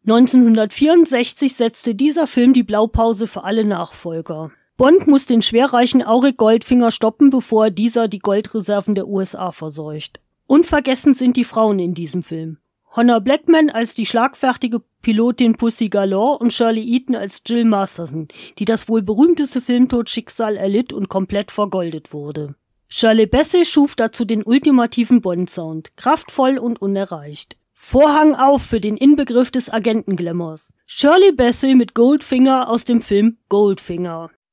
1964 setzte dieser Film die Blaupause für alle Nachfolger. Bond muss den schwerreichen Auric Goldfinger stoppen, bevor dieser die Goldreserven der USA verseucht. Unvergessen sind die Frauen in diesem Film. Honor Blackman als die schlagfertige Pilotin Pussy Galore und Shirley Eaton als Jill Masterson, die das wohl berühmteste Filmtodschicksal erlitt und komplett vergoldet wurde. Shirley Bassey schuf dazu den ultimativen Bond-Sound, kraftvoll und unerreicht. Vorhang auf für den Inbegriff des Agentenglamours. Shirley Bassey mit Goldfinger aus dem Film Goldfinger.